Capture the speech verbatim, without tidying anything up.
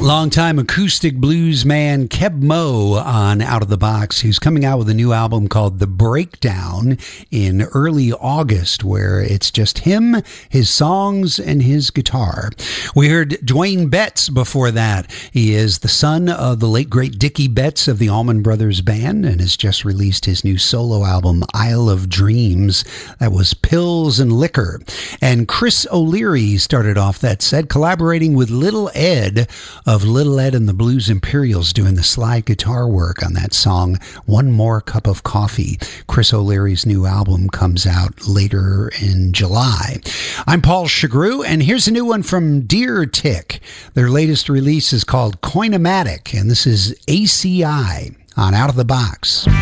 Longtime acoustic blues man Keb Mo on Out of the Box, who's coming out with a new album called The Breakdown in early August, where it's just him, his songs, and his guitar. We heard Dwayne Betts before that. He is the son of the late great Dickie Betts of the Allman Brothers Band and has just released his new solo album, Isle of Dreams. That was Pills and Liquor. And Chris O'Leary started off that set, collaborating with Little Ed of Little Ed and the Blues Imperials, doing the slide guitar work on that song, One More Cup of Coffee. Chris O'Leary's new album comes out later in July. I'm Paul Chagru, and here's a new one from Deer Tick. Their latest release is called Coinomatic, and this is A C I on Out of the Box.